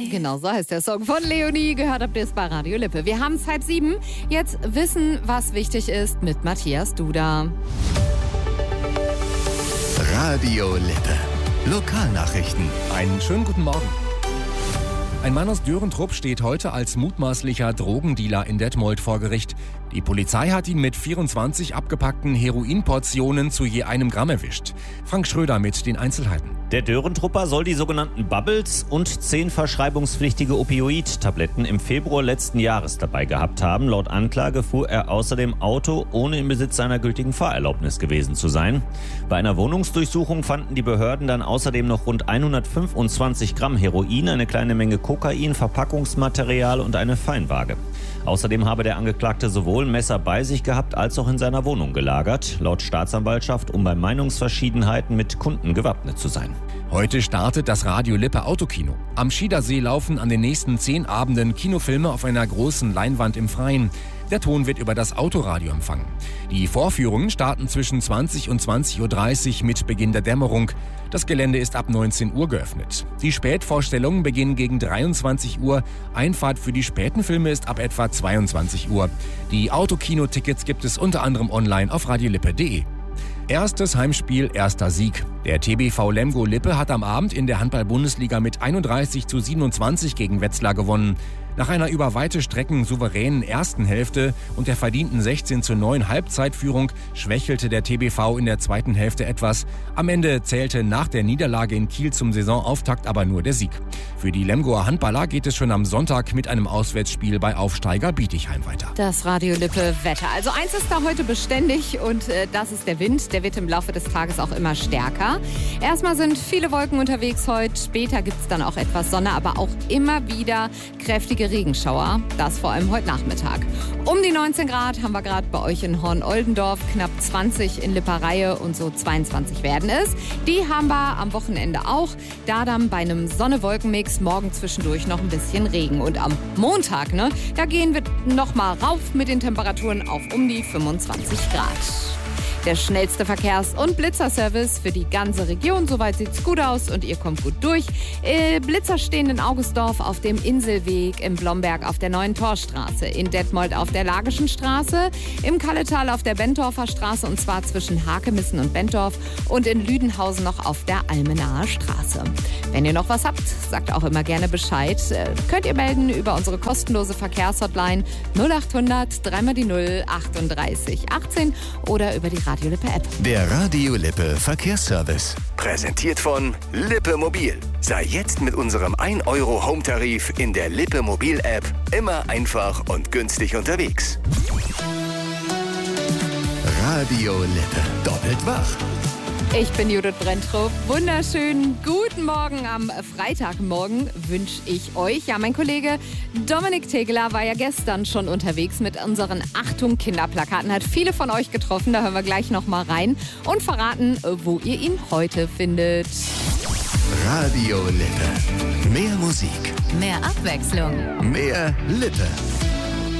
Genau, so heißt der Song von Leonie. Gehört habt ihr es bei Radio Lippe. Wir haben es 6:30. Jetzt wissen, was wichtig ist mit Matthias Duda. Radio Lippe. Lokalnachrichten. Einen schönen guten Morgen. Ein Mann aus Dörentrupp steht heute als mutmaßlicher Drogendealer in Detmold vor Gericht. Die Polizei hat ihn mit 24 abgepackten Heroinportionen zu je 1 Gramm erwischt. Frank Schröder mit den Einzelheiten. Der Dörentrupper soll die sogenannten Bubbles und 10 verschreibungspflichtige Opioid-Tabletten im Februar letzten Jahres dabei gehabt haben. Laut Anklage fuhr er außerdem Auto, ohne im Besitz seiner gültigen Fahrerlaubnis gewesen zu sein. Bei einer Wohnungsdurchsuchung fanden die Behörden dann außerdem noch rund 125 Gramm Heroin, eine kleine Menge Kokain, Verpackungsmaterial und eine Feinwaage. Außerdem habe der Angeklagte sowohl Messer bei sich gehabt, als auch in seiner Wohnung gelagert. Laut Staatsanwaltschaft, um bei Meinungsverschiedenheiten mit Kunden gewappnet zu sein. Heute startet das Radio Lippe Autokino. Am Schiedersee laufen an den nächsten 10 Abenden Kinofilme auf einer großen Leinwand im Freien. Der Ton wird über das Autoradio empfangen. Die Vorführungen starten zwischen 20 und 20.30 Uhr mit Beginn der Dämmerung. Das Gelände ist ab 19 Uhr geöffnet. Die Spätvorstellungen beginnen gegen 23 Uhr. Einfahrt für die späten Filme ist ab etwa 22 Uhr. Die Autokino-Tickets gibt es unter anderem online auf radiolippe.de. Erstes Heimspiel, erster Sieg. Der TBV Lemgo Lippe hat am Abend in der Handball-Bundesliga mit 31:27 gegen Wetzlar gewonnen. Nach einer über weite Strecken souveränen ersten Hälfte und der verdienten 16:9 Halbzeitführung schwächelte der TBV in der zweiten Hälfte etwas. Am Ende zählte nach der Niederlage in Kiel zum Saisonauftakt aber nur der Sieg. Für die Lemgoer Handballer geht es schon am Sonntag mit einem Auswärtsspiel bei Aufsteiger Bietigheim weiter. Das Radio Lippe Wetter. Also eins ist da heute beständig und das ist der Wind. Der wird im Laufe des Tages auch immer stärker. Erstmal sind viele Wolken unterwegs heute. Später gibt es dann auch etwas Sonne, aber auch immer wieder kräftige Regenschauer. Das vor allem heute Nachmittag. Um die 19 Grad haben wir gerade bei euch in Horn-Oldendorf, knapp 20 in Lippereihe und so 22 werden es. Die haben wir am Wochenende auch. Da dann bei einem Sonne-Wolken-Mix morgen zwischendurch noch ein bisschen Regen. Und am Montag, da gehen wir noch mal rauf mit den Temperaturen auf um die 25 Grad. Der schnellste Verkehrs- und Blitzerservice für die ganze Region. Soweit sieht's gut aus und ihr kommt gut durch. Blitzer stehen in Augustdorf auf dem Inselweg, im Blomberg auf der Neuen Torstraße, in Detmold auf der Lagischen Straße, im Kalletal auf der Bentorfer Straße und zwar zwischen Hakemissen und Bentorf und in Lüdenhausen noch auf der Almenaer Straße. Wenn ihr noch was habt, sagt auch immer gerne Bescheid. Könnt ihr melden über unsere kostenlose Verkehrshotline 0800 3x0 38 18 oder über die Radio Lippe App. Der Radio Lippe Verkehrsservice. Präsentiert von Lippe Mobil. Sei jetzt mit unserem 1 Euro Home-Tarif in der Lippe Mobil App immer einfach und günstig unterwegs. Radio Lippe. Doppelt wach. Ich bin Judith Brenntrup. Wunderschönen guten Morgen am Freitagmorgen wünsche ich euch. Ja, mein Kollege Dominik Tegeler war ja gestern schon unterwegs mit unseren Achtung Kinderplakaten. Hat viele von euch getroffen. Da hören wir gleich noch mal rein und verraten, wo ihr ihn heute findet. Radio Lippe. Mehr Musik. Mehr Abwechslung. Mehr Lippe.